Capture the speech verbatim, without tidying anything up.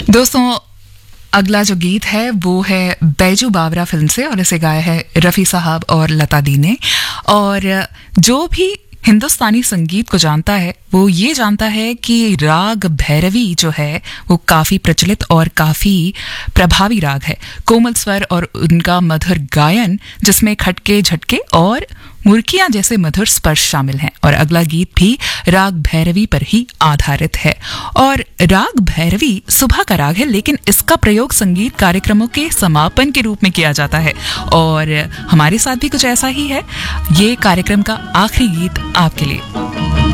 दोस्तों, अगला जो गीत है वो है बैजू बावरा फिल्म से और इसे गाया है रफ़ी साहब और लता दी ने। और जो भी हिंदुस्तानी संगीत को जानता है वो ये जानता है कि राग भैरवी जो है वो काफ़ी प्रचलित और काफ़ी प्रभावी राग है। कोमल स्वर और उनका मधुर गायन जिसमें खटके झटके और मुर्कियां जैसे मधुर स्पर्श शामिल हैं। और अगला गीत भी राग भैरवी पर ही आधारित है। और राग भैरवी सुबह का राग है, लेकिन इसका प्रयोग संगीत कार्यक्रमों के समापन के रूप में किया जाता है। और हमारे साथ भी कुछ ऐसा ही है। ये कार्यक्रम का आखिरी गीत आपके लिए।